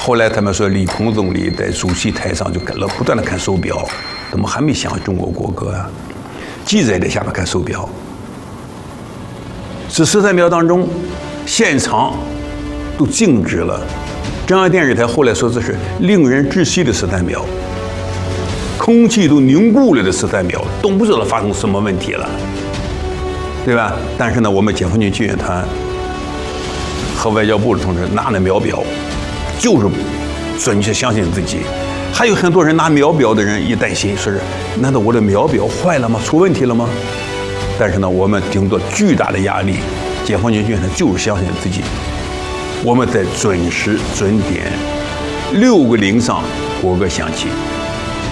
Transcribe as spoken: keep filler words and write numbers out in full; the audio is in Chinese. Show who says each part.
Speaker 1: 后来他们说李鹏总理在主席台上就看了，不断的看手表，怎么还没响中国国歌啊？记者也在下面看手表。这十三秒当中，现场都静止了。中央电视台后来说这是令人窒息的十三秒，空气都凝固了的十三秒，都不知道发生什么问题了，对吧？但是呢，我们解放军救援团和外交部的同志拿了秒表，就是准确相信自己。还有很多人拿秒表的人一担心，说是难道我的秒表坏了吗？出问题了吗？但是呢，我们顶着巨大的压力，解放军救援团就是相信自己。我们在准时准点，六个零上国歌响起。